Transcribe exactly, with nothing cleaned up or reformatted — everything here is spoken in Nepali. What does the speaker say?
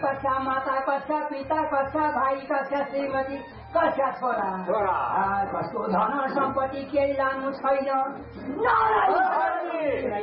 कक्षा माता कक्षा पिता कक्षा भाइ कक्षा श्रीमती कक्षा छोरा छोरा कसको धन सम्पत्ति केही लानु छैन